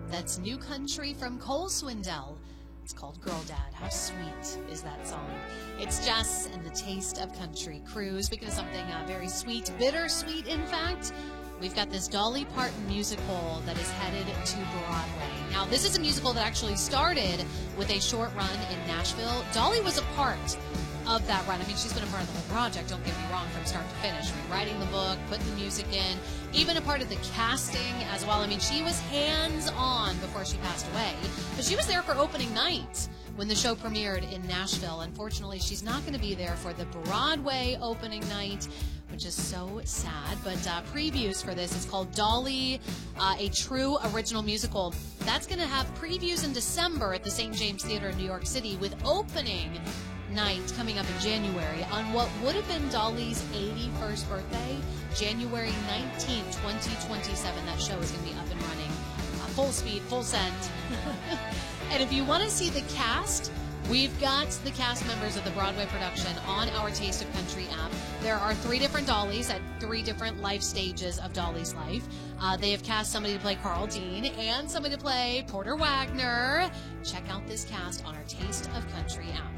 That's New Country from Cole Swindell. It's called Girl Dad. How sweet is that song? It's Jess and the Taste of Country crew. Speaking of something very sweet, bittersweet, in fact, we've got this Dolly Parton musical that is headed to Broadway. Now, this is a musical that actually started with a short run in Nashville. Dolly was a part of that run. I mean, she's been a part of the whole project, don't get me wrong, from start to finish. Writing the book, putting the music in, even a part of the casting as well. I mean, she was hands-on before she passed away. But she was there for opening night when the show premiered in Nashville. Unfortunately, she's not going to be there for the Broadway opening night, which is so sad. But previews for this, it's called Dolly, a true original musical. That's going to have previews in December at the St. James Theater in New York City, with opening night coming up in January on what would have been Dolly's 81st birthday, January 19th, 2027. That show is going to be up and running, full speed, full send. And if you want to see the cast, we've got the cast members of the Broadway production on our Taste of Country app. There are 3 different Dollys at 3 different life stages of Dolly's life. They have cast somebody to play Carl Dean and somebody to play Porter Wagner. Check out this cast on our Taste of Country app.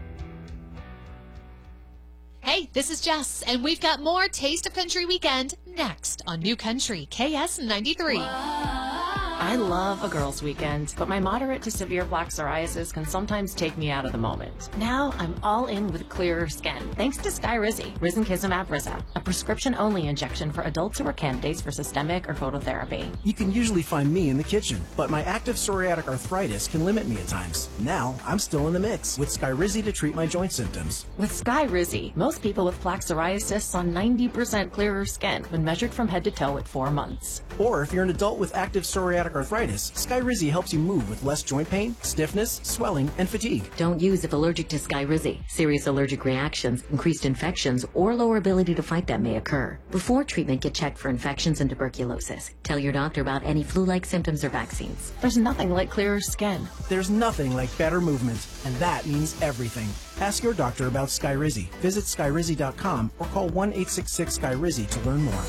Hey, this is Jess, and we've got more Taste of Country Weekend next on New Country KS93. I love a girls' weekend, but my moderate to severe plaque psoriasis can sometimes take me out of the moment. Now I'm all in with clearer skin, thanks to Skyrizi, risankizumab Riza, a prescription-only injection for adults who are candidates for systemic or phototherapy. You can usually find me in the kitchen, but my active psoriatic arthritis can limit me at times. Now I'm still in the mix with Skyrizi to treat my joint symptoms. With Skyrizi, most people with plaque psoriasis saw 90% clearer skin when measured from head to toe at 4 months. Or if you're an adult with active psoriatic arthritis, Skyrizi helps you move with less joint pain, stiffness, swelling, and fatigue. Don't use if allergic to Skyrizi. Serious allergic reactions, increased infections, or lower ability to fight them may occur. Before treatment, get checked for infections and tuberculosis. Tell your doctor about any flu-like symptoms or vaccines. There's nothing like clearer skin. There's nothing like better movement, and that means everything. Ask your doctor about Skyrizi. Visit Skyrizi.com or call 1-866-SKYRIZI to learn more.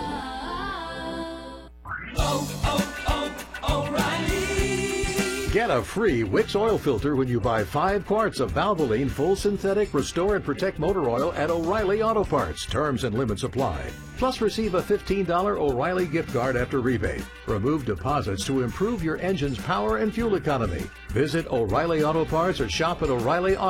Get a free Wix oil filter when you buy 5 quarts of Valvoline Full Synthetic Restore and Protect Motor Oil at O'Reilly Auto Parts. Terms and limits apply. Plus, receive a $15 O'Reilly gift card after rebate. Remove deposits to improve your engine's power and fuel economy. Visit O'Reilly Auto Parts or shop at O'Reilly Auto